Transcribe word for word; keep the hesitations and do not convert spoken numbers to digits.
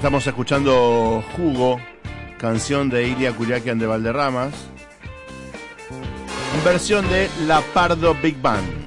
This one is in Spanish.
Estamos escuchando Jugo, canción de Ilia Kuriakian de Valderramas, en versión de La Pardo Big Band.